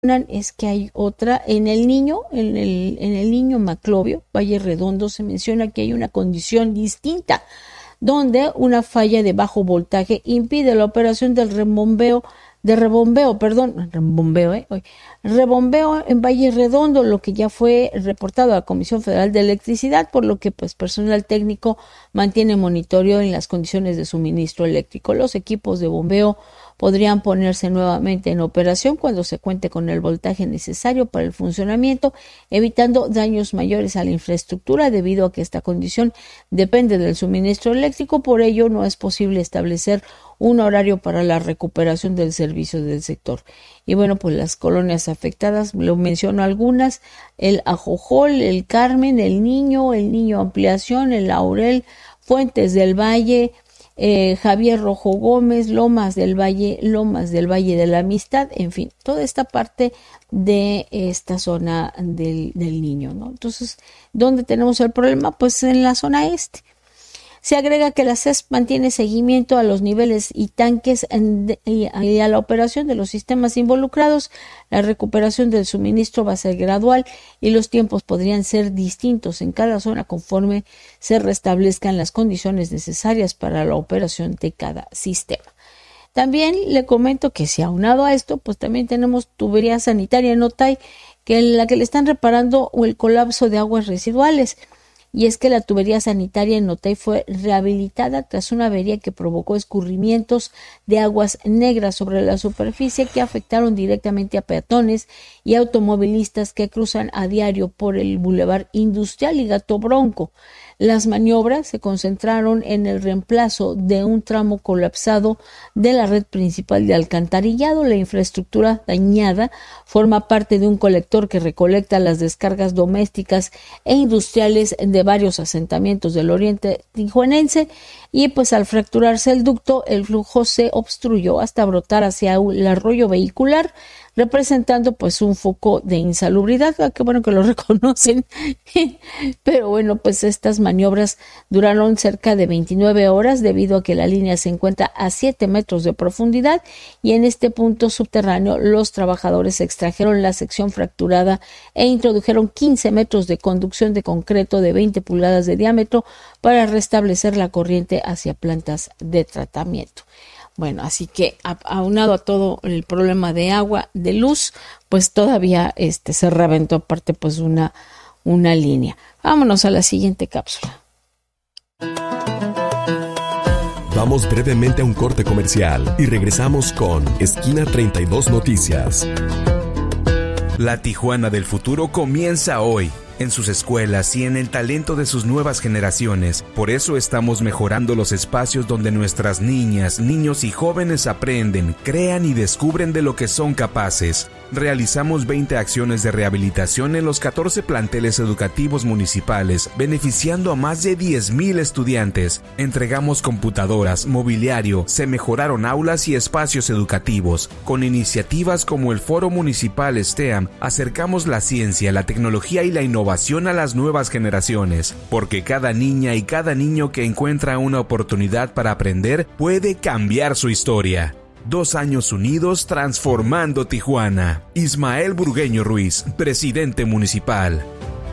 es que hay otra en el Niño, en el Niño Maclovio, Valle Redondo, se menciona que hay una condición distinta, donde una falla de bajo voltaje impide la operación del rebombeo en Valle Redondo, lo que ya fue reportado a la Comisión Federal de Electricidad, por lo que pues personal técnico mantiene monitoreo en las condiciones de suministro eléctrico. Los equipos de bombeo podrían ponerse nuevamente en operación cuando se cuente con el voltaje necesario para el funcionamiento, evitando daños mayores a la infraestructura debido a que esta condición depende del suministro eléctrico. Por ello, no es posible establecer un horario para la recuperación del servicio del sector. Y bueno, pues las colonias afectadas, lo menciono algunas: el Ajojol, el Carmen, el Niño Ampliación, el Laurel, Fuentes del Valle, Javier Rojo Gómez, Lomas del Valle de la Amistad, en fin, toda esta parte de esta zona del Niño, ¿no? Entonces, ¿dónde tenemos el problema? Pues en la zona este. Se agrega que la CESP mantiene seguimiento a los niveles y tanques y a la operación de los sistemas involucrados. La recuperación del suministro va a ser gradual y los tiempos podrían ser distintos en cada zona conforme se restablezcan las condiciones necesarias para la operación de cada sistema. También le comento que si aunado a esto, pues también tenemos tubería sanitaria en Otay, la que le están reparando el colapso de aguas residuales. Y es que la tubería sanitaria en Otay fue rehabilitada tras una avería que provocó escurrimientos de aguas negras sobre la superficie que afectaron directamente a peatones y automovilistas que cruzan a diario por el Boulevard Industrial y Gato Bronco. Las maniobras se concentraron en el reemplazo de un tramo colapsado de la red principal de alcantarillado. La infraestructura dañada forma parte de un colector que recolecta las descargas domésticas e industriales de varios asentamientos del oriente tijuanense, y pues al fracturarse el ducto, el flujo se obstruyó hasta brotar hacia el arroyo vehicular, representando pues un foco de insalubridad. Qué bueno que lo reconocen. Pero bueno, pues estas maniobras duraron cerca de 29 horas debido a que la línea se encuentra a 7 metros de profundidad, y en este punto subterráneo los trabajadores extrajeron la sección fracturada e introdujeron 15 metros de conducción de concreto de 20 pulgadas de diámetro para restablecer la corriente hacia plantas de tratamiento. Bueno, así que aunado a todo el problema de agua, de luz, pues todavía se reventó aparte pues una línea. Vámonos a la siguiente cápsula. Vamos brevemente a un corte comercial y regresamos con Esquina 32 Noticias. La Tijuana del futuro comienza hoy, en sus escuelas y en el talento de sus nuevas generaciones. Por eso estamos mejorando los espacios donde nuestras niñas, niños y jóvenes aprenden, crean y descubren de lo que son capaces. Realizamos 20 acciones de rehabilitación en los 14 planteles educativos municipales, beneficiando a más de 10,000 estudiantes. Entregamos computadoras, mobiliario, se mejoraron aulas y espacios educativos. Con iniciativas como el Foro Municipal STEAM, acercamos la ciencia, la tecnología y la innovación a las nuevas generaciones, porque cada niña y cada niño que encuentra una oportunidad para aprender puede cambiar su historia. 2 años unidos transformando Tijuana. Ismael Burgueño Ruiz, presidente municipal.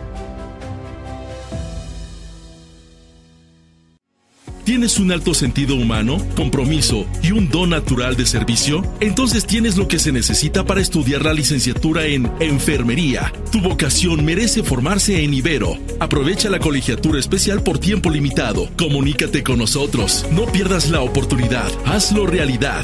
¿Tienes un alto sentido humano, compromiso y un don natural de servicio? Entonces tienes lo que se necesita para estudiar la licenciatura en Enfermería. Tu vocación merece formarse en Ibero. Aprovecha la colegiatura especial por tiempo limitado. Comunícate con nosotros. No pierdas la oportunidad. Hazlo realidad.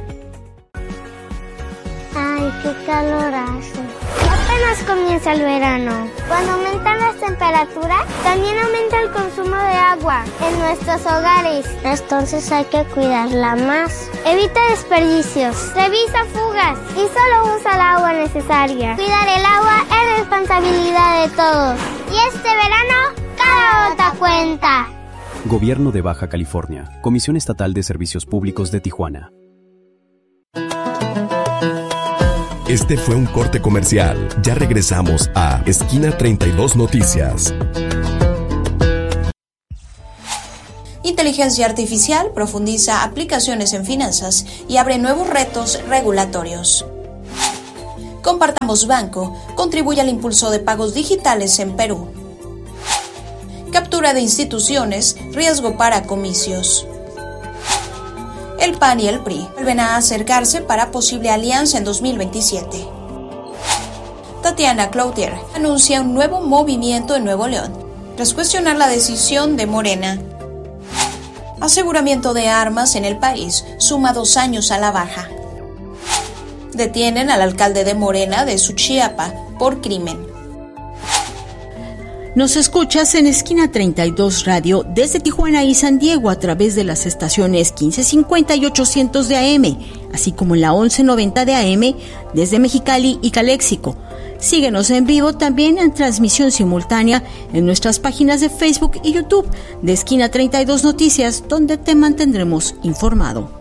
Ay, qué calor hace. Apenas comienza el verano. Cuando aumentan las temperaturas, también aumenta el consumo de agua en nuestros hogares. Entonces hay que cuidarla más. Evita desperdicios, revisa fugas y solo usa el agua necesaria. Cuidar el agua es responsabilidad de todos. Y este verano, cada gota cuenta. Gobierno de Baja California. Comisión Estatal de Servicios Públicos de Tijuana. Este fue un corte comercial. Ya regresamos a Esquina 32 Noticias. Inteligencia artificial profundiza aplicaciones en finanzas y abre nuevos retos regulatorios. Compartamos Banco contribuye al impulso de pagos digitales en Perú. Captura de instituciones, riesgo para comicios. El PAN y el PRI vuelven a acercarse para posible alianza en 2027. Tatiana Cloutier anuncia un nuevo movimiento en Nuevo León, tras cuestionar la decisión de Morena. Aseguramiento de armas en el país suma 2 años a la baja. Detienen al alcalde de Morena de Suchiapa por crimen. Nos escuchas en Esquina 32 Radio desde Tijuana y San Diego a través de las estaciones 1550 y 800 de AM, así como en la 1190 de AM desde Mexicali y Caléxico. Síguenos en vivo también en transmisión simultánea en nuestras páginas de Facebook y YouTube de Esquina 32 Noticias, donde te mantendremos informado.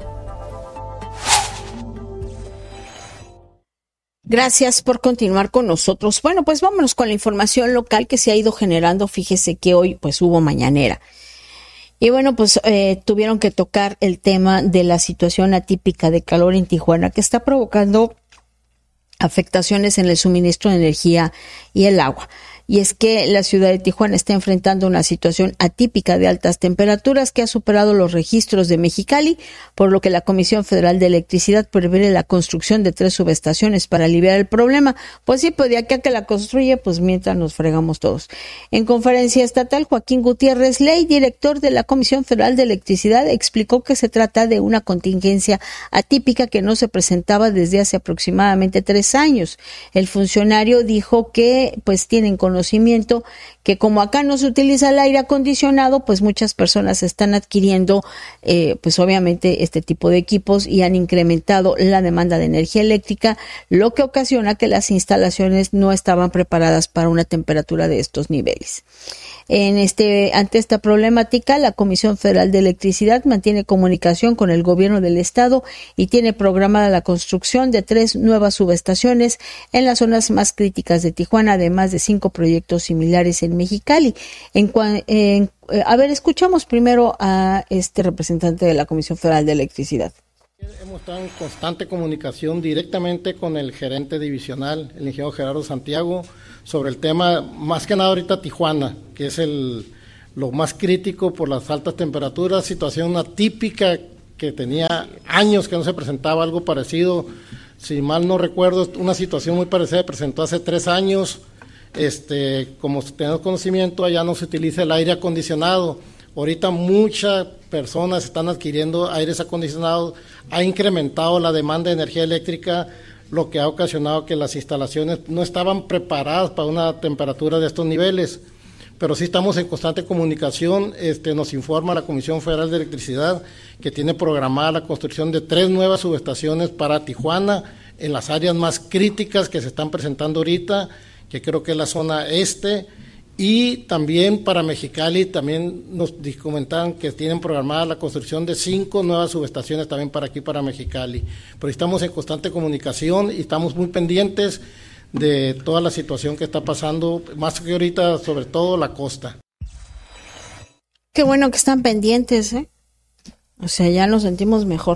Gracias por continuar con nosotros. Bueno, pues vámonos con la información local que se ha ido generando. Fíjese que hoy pues hubo mañanera. Y bueno, pues tuvieron que tocar el tema de la situación atípica de calor en Tijuana que está provocando afectaciones en el suministro de energía y el agua. Y es que la ciudad de Tijuana está enfrentando una situación atípica de altas temperaturas que ha superado los registros de Mexicali, por lo que la Comisión Federal de Electricidad prevé la construcción de 3 subestaciones para aliviar el problema. Pues sí, pues de aquí a que la construye, pues mientras nos fregamos todos. En conferencia estatal, Joaquín Gutiérrez Ley, director de la Comisión Federal de Electricidad, explicó que se trata de una contingencia atípica que no se presentaba desde hace aproximadamente 3 años. El funcionario dijo que pues tienen conocimiento que como acá no se utiliza el aire acondicionado, pues muchas personas están adquiriendo pues obviamente este tipo de equipos y han incrementado la demanda de energía eléctrica, lo que ocasiona que las instalaciones no estaban preparadas para una temperatura de estos niveles. Ante esta problemática, la Comisión Federal de Electricidad mantiene comunicación con el gobierno del estado y tiene programada la construcción de 3 nuevas subestaciones en las zonas más críticas de Tijuana, además de 5 proyectos similares en Mexicali. A ver, escuchamos primero a este representante de la Comisión Federal de Electricidad. Hemos estado en constante comunicación directamente con el gerente divisional, el ingeniero Gerardo Santiago, sobre el tema, más que nada ahorita Tijuana, que es lo más crítico por las altas temperaturas, situación atípica que tenía años que no se presentaba algo parecido. Si mal no recuerdo, una situación muy parecida se presentó hace 3 años. Como tenemos conocimiento, allá no se utiliza el aire acondicionado. Ahorita muchas personas están adquiriendo aires acondicionados, ha incrementado la demanda de energía eléctrica, lo que ha ocasionado que las instalaciones no estaban preparadas para una temperatura de estos niveles. Pero sí estamos en constante comunicación. Nos informa la Comisión Federal de Electricidad que tiene programada la construcción de 3 nuevas subestaciones para Tijuana en las áreas más críticas que se están presentando ahorita, que creo que es la zona este, y también para Mexicali también nos comentaron que tienen programada la construcción de 5 nuevas subestaciones también para aquí, para Mexicali. Pero estamos en constante comunicación y estamos muy pendientes de toda la situación que está pasando, más que ahorita, sobre todo la costa. Qué bueno que están pendientes, ¿eh? O sea, ya nos sentimos mejor.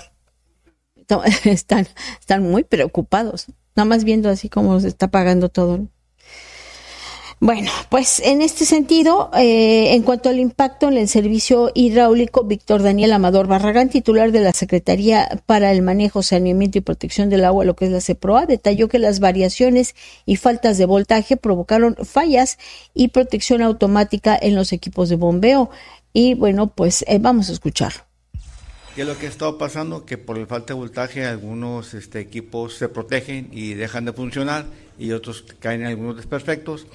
Están muy preocupados, nada más viendo así cómo se está pagando todo, ¿no? Bueno, pues en este sentido, en cuanto al impacto en el servicio hidráulico, Víctor Daniel Amador Barragán, titular de la Secretaría para el Manejo, Saneamiento y Protección del Agua, lo que es la CEPROA, detalló que las variaciones y faltas de voltaje provocaron fallas y protección automática en los equipos de bombeo. Y bueno, pues vamos a escucharlo. ¿Qué es lo que ha estado pasando? Que por la falta de voltaje algunos equipos se protegen y dejan de funcionar y otros caen en algunos desperfectos.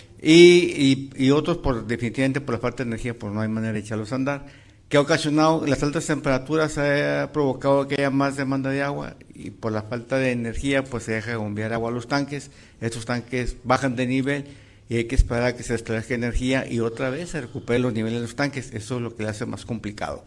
Y otros definitivamente por la falta de energía, pues no hay manera de echarlos a andar, que ha ocasionado las altas temperaturas, ha provocado que haya más demanda de agua, y por la falta de energía pues se deja de bombear agua a los tanques. Estos tanques bajan de nivel y hay que esperar a que se extraiga energía y otra vez se recuperen los niveles de los tanques. Eso es lo que le hace más complicado.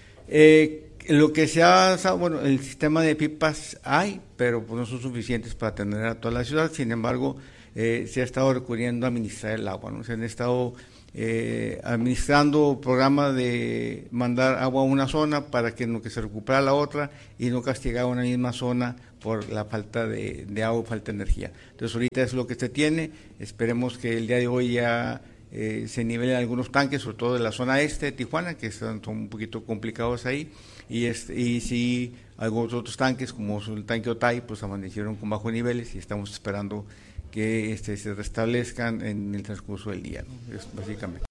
Lo que se ha, bueno, el sistema de pipas hay, pero pues no son suficientes para atender a toda la ciudad. Sin embargo, se ha estado recurriendo a administrar el agua, ¿no? Se han estado administrando programa de mandar agua a una zona para que en lo que se recupera la otra y no castigar a una misma zona por la falta de agua, falta de energía. Entonces ahorita es lo que se tiene, esperemos que el día de hoy ya se nivelen algunos tanques, sobre todo de la zona este de Tijuana, que son un poquito complicados ahí, y sí algunos otros tanques, como el tanque Otay, pues amanecieron con bajos niveles y estamos esperando que se restablezcan en el transcurso del día, ¿no? Es básicamente.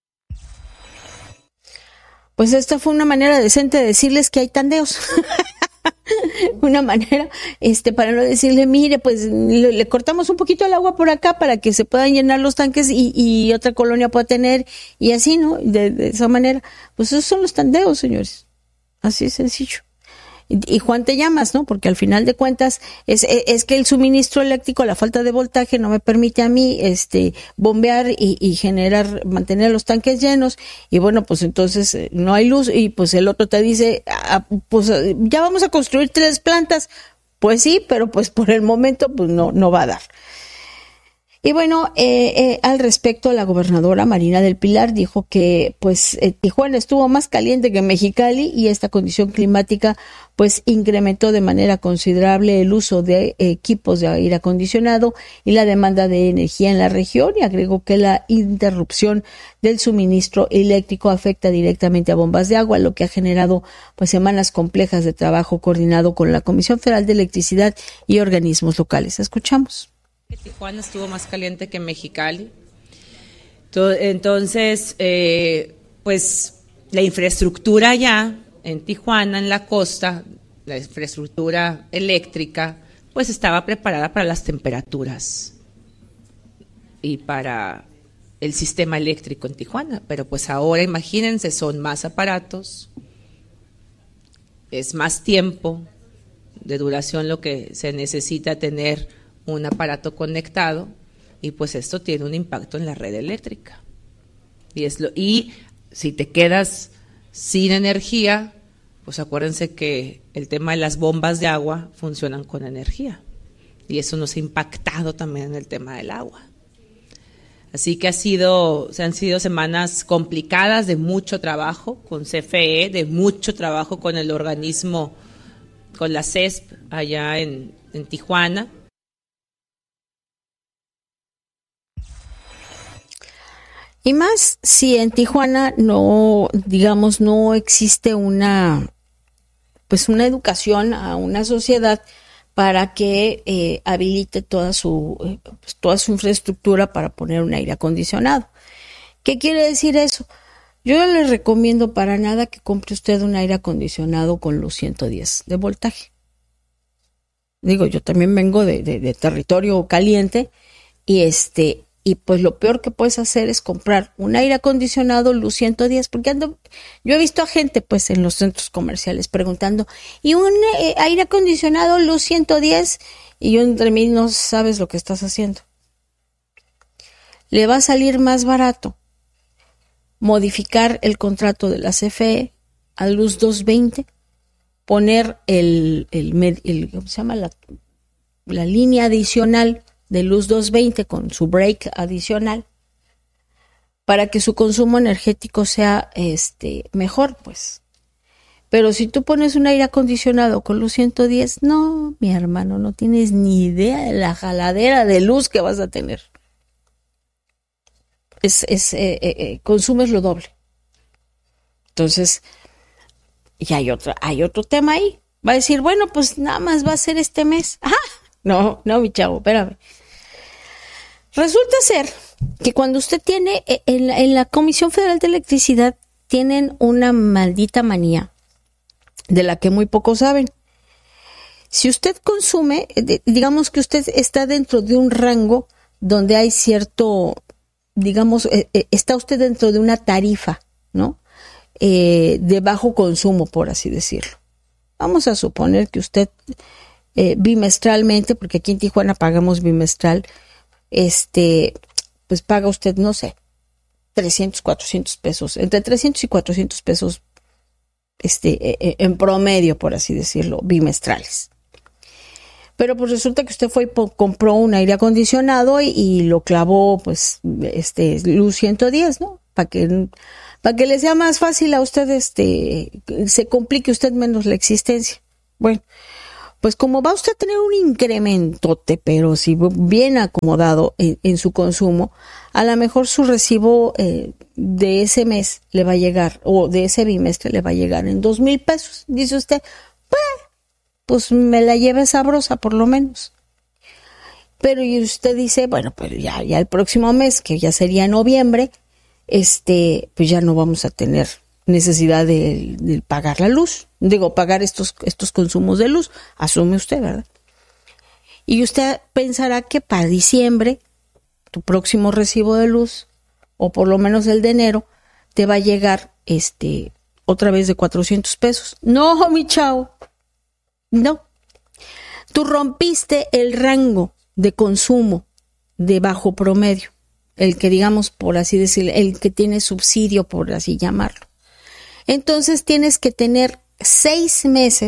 Pues esta fue una manera decente de decirles que hay tandeos. Una manera, para no decirle, mire, pues le cortamos un poquito el agua por acá para que se puedan llenar los tanques y otra colonia pueda tener, y así, ¿no? De esa manera. Pues esos son los tandeos, señores. Así es sencillo. Y Juan, te llamas, ¿no? Porque al final de cuentas es que el suministro eléctrico, la falta de voltaje no me permite a mí bombear y mantener los tanques llenos, y bueno, pues entonces no hay luz, y pues el otro te dice, pues ya vamos a construir 3 plantas. Pues sí, pero pues por el momento pues no va a dar. Y bueno, al respecto, la gobernadora Marina del Pilar dijo que pues Tijuana estuvo más caliente que Mexicali, y esta condición climática pues incrementó de manera considerable el uso de equipos de aire acondicionado y la demanda de energía en la región, y agregó que la interrupción del suministro eléctrico afecta directamente a bombas de agua, lo que ha generado pues semanas complejas de trabajo coordinado con la Comisión Federal de Electricidad y organismos locales. Escuchamos. Tijuana estuvo más caliente que Mexicali. Entonces, pues la infraestructura allá en Tijuana, en la costa, la infraestructura eléctrica, pues estaba preparada para las temperaturas y para el sistema eléctrico en Tijuana. Pero pues ahora, imagínense, son más aparatos, es más tiempo de duración lo que se necesita tener un aparato conectado, y pues esto tiene un impacto en la red eléctrica. Y si te quedas sin energía, pues acuérdense que el tema de las bombas de agua funcionan con energía, y eso nos ha impactado también en el tema del agua. Así que se han sido semanas complicadas, de mucho trabajo con CFE, de mucho trabajo con el organismo, con la CESP allá en Tijuana. Y más si en Tijuana no existe una educación a una sociedad para que habilite toda su infraestructura para poner un aire acondicionado. ¿Qué quiere decir eso? Yo no le recomiendo para nada que compre usted un aire acondicionado con luz 110 de voltaje. Digo, yo también vengo de territorio caliente, y pues lo peor que puedes hacer es comprar un aire acondicionado luz 110, porque yo he visto a gente pues en los centros comerciales preguntando, ¿y un aire acondicionado luz 110? Y yo entre mí, no sabes lo que estás haciendo. Le va a salir más barato modificar el contrato de la CFE a luz 220, poner ¿cómo se llama? La línea adicional de luz 220 con su break adicional, para que su consumo energético sea mejor, pues. Pero si tú pones un aire acondicionado con luz 110, no, mi hermano, no tienes ni idea de la jaladera de luz que vas a tener. Consumes lo doble. Entonces, y hay otro tema ahí. Va a decir, bueno, pues nada más va a ser este mes. ¡Ah! No, mi chavo, espérame. Resulta ser que cuando usted tiene, en la Comisión Federal de Electricidad, tienen una maldita manía de la que muy pocos saben. Si usted consume, digamos que usted está dentro de un rango donde hay cierto, está usted dentro de una tarifa, ¿no? De bajo consumo, por así decirlo. Vamos a suponer que usted bimestralmente, porque aquí en Tijuana pagamos bimestral, pues paga usted, no sé, 300, 400 pesos, entre 300 y 400 pesos en promedio, por así decirlo, bimestrales. Pero pues resulta que usted fue y compró un aire acondicionado y lo clavó, pues, luz 110, ¿no? Para que le sea más fácil a usted, se complique usted menos la existencia. Bueno, pues como va usted a tener un incrementote, pero si bien acomodado en su consumo, a lo mejor su recibo de ese mes le va a llegar, o de ese bimestre le va a llegar en 2,000 pesos. Dice usted, pues me la lleve sabrosa por lo menos. Pero y usted dice, bueno, pero ya el próximo mes, que ya sería noviembre, pues ya no vamos a tener necesidad de pagar la luz, pagar estos consumos de luz, asume usted, ¿verdad? Y usted pensará que para diciembre, tu próximo recibo de luz, o por lo menos el de enero, te va a llegar, otra vez de 400 pesos. No, mi chavo, no. Tú rompiste el rango de consumo de bajo promedio, el que digamos, por así decirlo, el que tiene subsidio, por así llamarlo. Entonces tienes que tener 6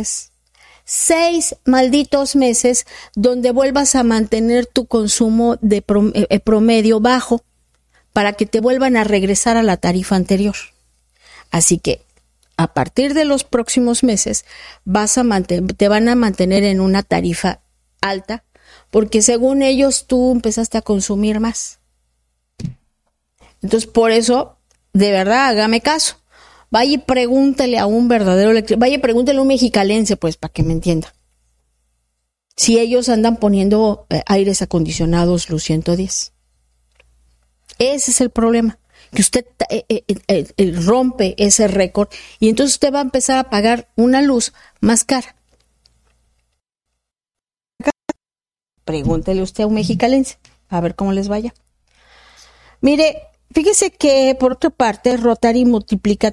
malditos meses donde vuelvas a mantener tu consumo de promedio bajo para que te vuelvan a regresar a la tarifa anterior. Así que a partir de los próximos meses te van a mantener en una tarifa alta porque según ellos tú empezaste a consumir más. Entonces por eso, de verdad, hágame caso. Vaya y pregúntele a un verdadero electricista, vaya y pregúntele a un mexicalense, pues, para que me entienda. Si ellos andan poniendo aires acondicionados luz 110. Ese es el problema, que usted rompe ese récord y entonces usted va a empezar a pagar una luz más cara. Pregúntele usted a un mexicalense, a ver cómo les vaya. Mire, fíjese que por otra parte Rotary multiplica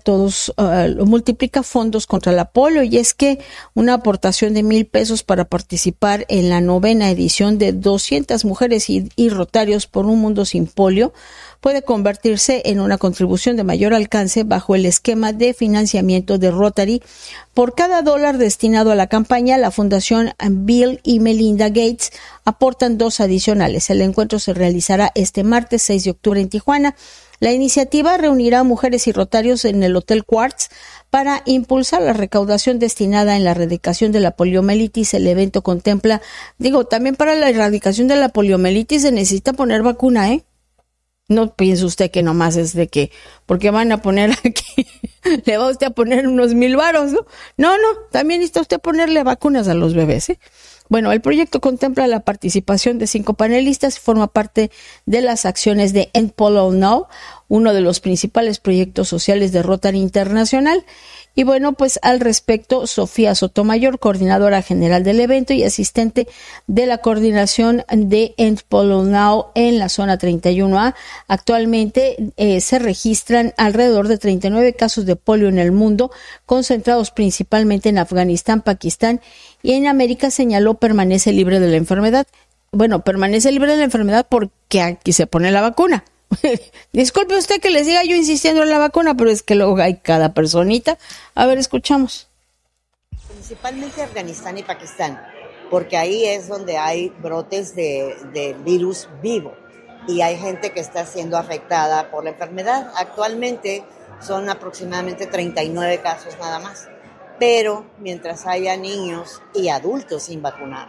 fondos contra la polio, y es que una aportación de 1,000 pesos para participar en la 9ª edición de 200 mujeres y rotarios por un mundo sin polio puede convertirse en una contribución de mayor alcance bajo el esquema de financiamiento de Rotary. Por cada $1 destinado a la campaña, la Fundación Bill y Melinda Gates aportan 2 adicionales. El encuentro se realizará este martes 6 de octubre en Tijuana. La iniciativa reunirá a mujeres y rotarios en el Hotel Quartz para impulsar la recaudación destinada en la erradicación de la poliomielitis. El evento contempla, también para la erradicación de la poliomielitis se necesita poner vacuna, ¿eh? No piense usted que nomás es de que, porque van a poner aquí, le va usted a poner unos 1,000 varos, ¿no? No, también necesita usted ponerle vacunas a los bebés, ¿eh? Bueno, el proyecto contempla la participación de 5 panelistas y forma parte de las acciones de End Polio Now, uno de los principales proyectos sociales de Rotary Internacional. Y bueno, pues al respecto, Sofía Sotomayor, coordinadora general del evento y asistente de la coordinación de End Polio Now en la zona 31A, actualmente se registran alrededor de 39 casos de polio en el mundo, concentrados principalmente en Afganistán, Pakistán, y en América, señaló, permanece libre de la enfermedad. Bueno, permanece libre de la enfermedad porque aquí se pone la vacuna. Disculpe usted que le siga yo insistiendo en la vacuna, pero es que luego hay cada personita. A ver, escuchamos. Principalmente Afganistán y Pakistán, porque ahí es donde hay brotes de virus vivo y hay gente que está siendo afectada por la enfermedad. Actualmente son aproximadamente 39 casos nada más, pero mientras haya niños y adultos sin vacunar,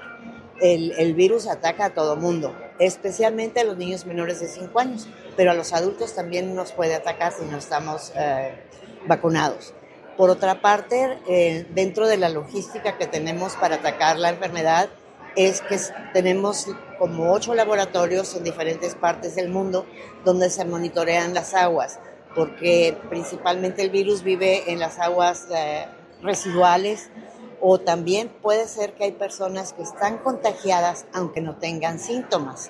el virus ataca a todo mundo, especialmente a los niños menores de 5 años, pero a los adultos también nos puede atacar si no estamos vacunados. Por otra parte, dentro de la logística que tenemos para atacar la enfermedad, es que tenemos como 8 laboratorios en diferentes partes del mundo donde se monitorean las aguas, porque principalmente el virus vive en las aguas residuales, o también puede ser que hay personas que están contagiadas aunque no tengan síntomas.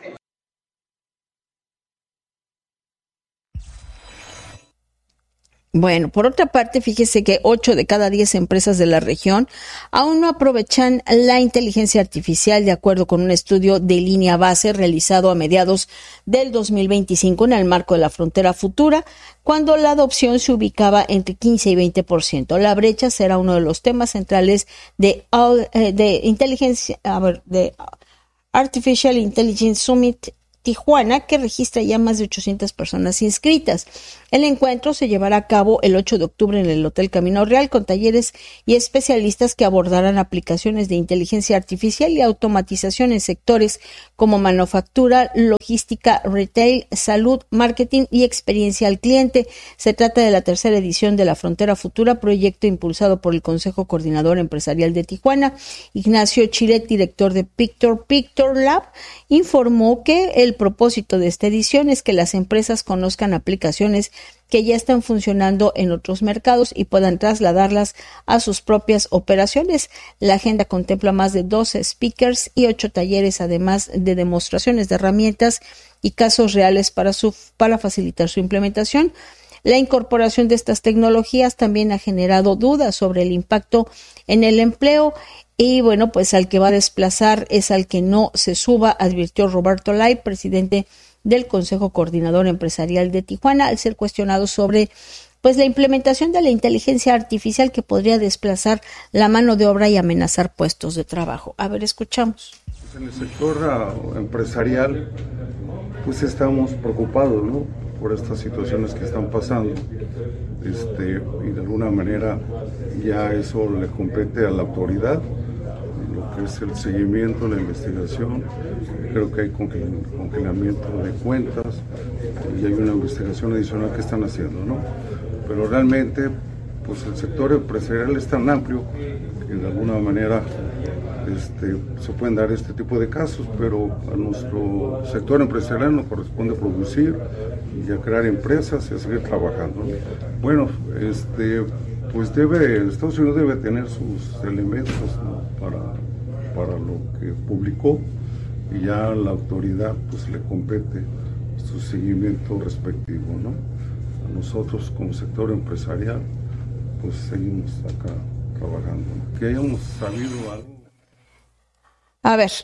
Bueno, por otra parte, fíjese que 8 de cada 10 empresas de la región aún no aprovechan la inteligencia artificial, de acuerdo con un estudio de Línea Base realizado a mediados del 2025 en el marco de la Frontera Futura, cuando la adopción se ubicaba entre 15 y 20%. La brecha será uno de los temas centrales de Artificial Intelligence Summit Tijuana, que registra ya más de 800 personas inscritas. El encuentro se llevará a cabo el 8 de octubre en el Hotel Camino Real, con talleres y especialistas que abordarán aplicaciones de inteligencia artificial y automatización en sectores como manufactura, logística, retail, salud, marketing y experiencia al cliente. Se trata de la tercera edición de la Frontera Futura, proyecto impulsado por el Consejo Coordinador Empresarial de Tijuana. Ignacio Chiret, director de Pictor Lab, informó que el propósito de esta edición es que las empresas conozcan aplicaciones que ya están funcionando en otros mercados y puedan trasladarlas a sus propias operaciones. La agenda contempla más de 12 speakers y 8 talleres, además de demostraciones de herramientas y casos reales para facilitar su implementación. La incorporación de estas tecnologías también ha generado dudas sobre el impacto en el empleo. Y bueno, pues al que va a desplazar es al que no se suba, advirtió Roberto Lai, presidente del Consejo Coordinador Empresarial de Tijuana, al ser cuestionado sobre pues la implementación de la inteligencia artificial que podría desplazar la mano de obra y amenazar puestos de trabajo. A ver, escuchamos. En el sector empresarial, pues estamos preocupados, ¿no?, por estas situaciones que están pasando, y de alguna manera ya eso le compete a la autoridad, lo que es el seguimiento, la investigación. Creo que hay congelamiento de cuentas y hay una investigación adicional que están haciendo, ¿no? Pero realmente, pues el sector empresarial es tan amplio que de alguna manera se pueden dar este tipo de casos, pero a nuestro sector empresarial nos corresponde producir y a crear empresas y a seguir trabajando, ¿no? Bueno, pues Estados Unidos debe tener sus elementos, ¿no?, para lo que publicó, y ya a la autoridad pues le compete su seguimiento respectivo, ¿no? A nosotros como sector empresarial pues seguimos acá trabajando, ¿no? Que hayamos sabido algo. A ver,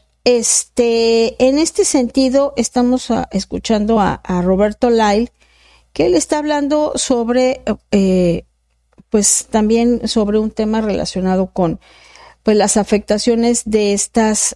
en este sentido estamos escuchando a Roberto Lai, que él está hablando sobre, pues también sobre un tema relacionado con pues las afectaciones de estas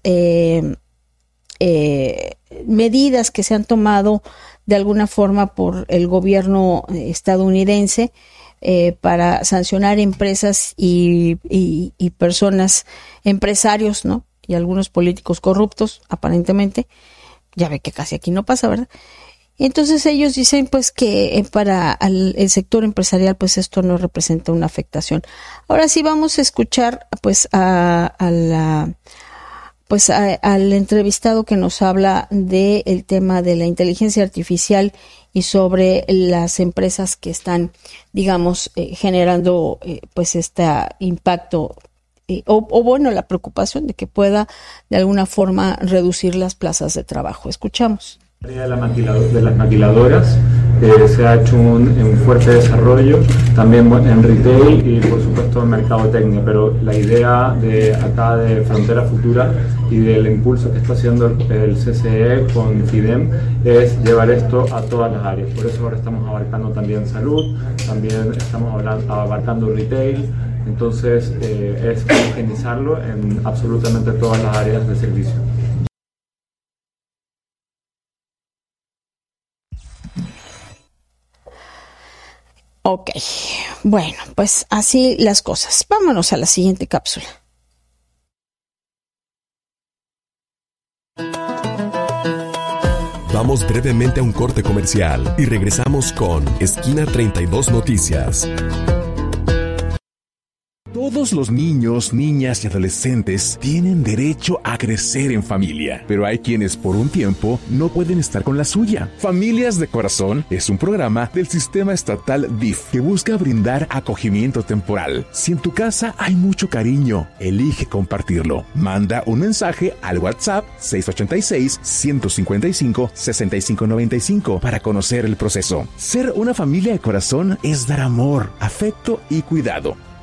medidas que se han tomado de alguna forma por el gobierno estadounidense para sancionar empresas y personas, empresarios, ¿no?, y algunos políticos corruptos, aparentemente. Ya ve que casi aquí no pasa, ¿verdad? Entonces ellos dicen pues que para el sector empresarial pues esto no representa una afectación. Ahora sí vamos a escuchar pues al entrevistado que nos habla del tema de la inteligencia artificial y sobre las empresas que están, digamos, generando pues este impacto o bueno, la preocupación de que pueda de alguna forma reducir las plazas de trabajo. Escuchamos. De las maquiladoras se ha hecho un fuerte desarrollo también en retail y por supuesto en mercadotecnia, pero la idea de acá de Frontera Futura y del impulso que está haciendo el CCE con FIDEM es llevar esto a todas las áreas. Por eso ahora estamos abarcando también salud, también estamos abarcando retail. Entonces es homogeneizarlo en absolutamente todas las áreas de servicio. Ok, bueno, pues así las cosas. Vámonos a la siguiente cápsula. Vamos brevemente a un corte comercial y regresamos con Esquina 32 Noticias. Todos Todos los niños, niñas y adolescentes tienen derecho a crecer en familia, pero hay quienes por un tiempo no pueden estar con la suya. Familias de Corazón es un programa del sistema estatal DIF que busca brindar acogimiento temporal. Si en tu casa hay mucho cariño, elige compartirlo. Manda un mensaje al WhatsApp 686-155-6595 para conocer el proceso. Ser una familia de corazón es dar amor, afecto y cuidado.